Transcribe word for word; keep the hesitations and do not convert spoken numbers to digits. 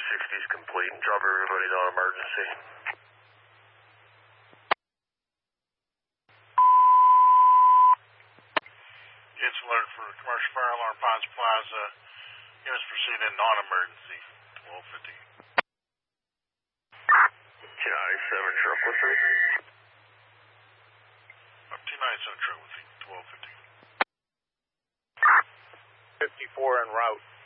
sixty is complete. Drop everybody to emergency. It's alert for commercial fire alarm, Pines Plaza. Units proceed in non-emergency, twelve fifty. two ninety-seven truck with me. two ninety-seven truck with me, twelve fifty. fifty-four en route.